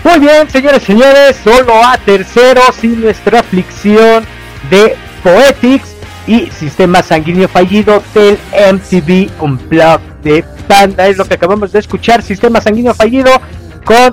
Muy bien, señores y señores, solo a terceros y nuestra aflicción de Poetics y Sistema Sanguíneo Fallido del MTV Unplugged de Panda. Es lo que acabamos de escuchar, Sistema Sanguíneo Fallido con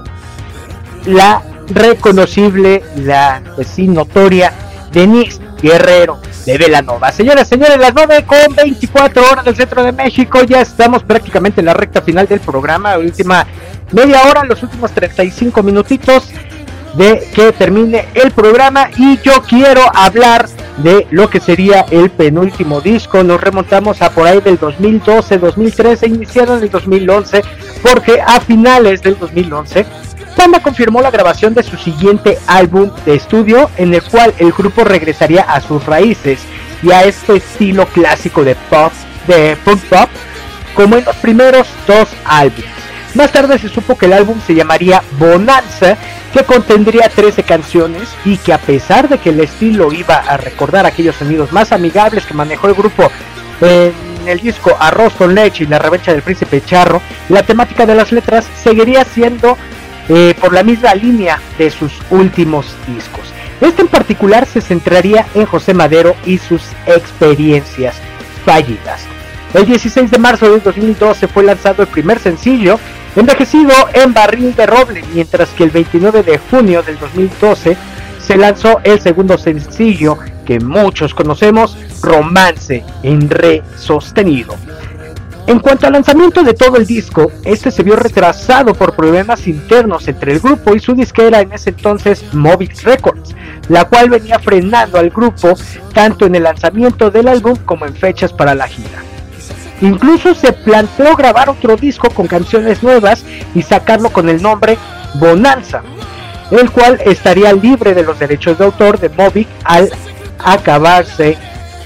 la reconocible, la pues sí notoria Denise Guerrero de Belanova. Señoras y señores, las 9:24 horas del centro de México, ya estamos prácticamente en la recta final del programa, última media hora, los últimos 35 minutitos de que termine el programa, y yo quiero hablar de lo que sería el penúltimo disco. Nos remontamos a por ahí del 2012, 2013, iniciaron el 2011, porque a finales del 2011 Panda confirmó la grabación de su siguiente álbum de estudio, en el cual el grupo regresaría a sus raíces y a este estilo clásico de pop, de punk pop, como en los primeros dos álbumes. Más tarde se supo que el álbum se llamaría Bonanza, que contendría 13 canciones, y que a pesar de que el estilo iba a recordar aquellos sonidos más amigables que manejó el grupo en el disco Arroz con Leche y La Revancha del Príncipe Charro, la temática de las letras seguiría siendo por la misma línea de sus últimos discos. Este en particular se centraría en José Madero y sus experiencias fallidas. El 16 de marzo del 2012 fue lanzado el primer sencillo, Envejecido en Barril de Roble, mientras que el 29 de junio del 2012 se lanzó el segundo sencillo que muchos conocemos, Romance en Re sostenido. En cuanto al lanzamiento de todo el disco, este se vio retrasado por problemas internos entre el grupo y su disquera en ese entonces, Mobix Records, la cual venía frenando al grupo tanto en el lanzamiento del álbum como en fechas para la gira. Incluso se planteó grabar otro disco con canciones nuevas y sacarlo con el nombre Bonanza, el cual estaría libre de los derechos de autor de Mobix al acabarse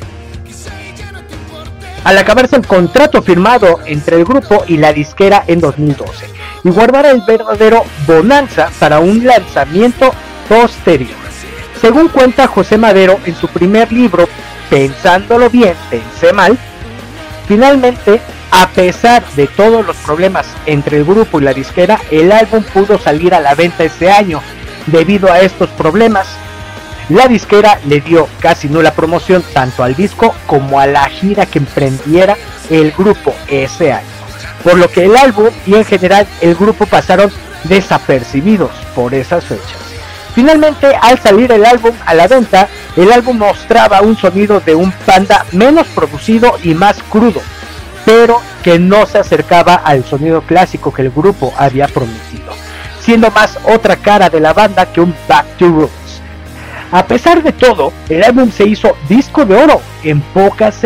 el contrato firmado entre el grupo y la disquera en 2012, y guardar el verdadero Bonanza para un lanzamiento posterior. Según cuenta José Madero en su primer libro, Pensándolo bien, pensé mal, finalmente, a pesar de todos los problemas entre el grupo y la disquera, el álbum pudo salir a la venta ese año. Debido a estos problemas, la disquera le dio casi nula promoción tanto al disco como a la gira que emprendiera el grupo ese año, por lo que el álbum y en general el grupo pasaron desapercibidos por esas fechas. Finalmente, al salir el álbum a la venta, el álbum mostraba un sonido de un Panda menos producido y más crudo, pero que no se acercaba al sonido clásico que el grupo había prometido, siendo más otra cara de la banda que un Back to Roots. A pesar de todo, el álbum se hizo disco de oro en pocas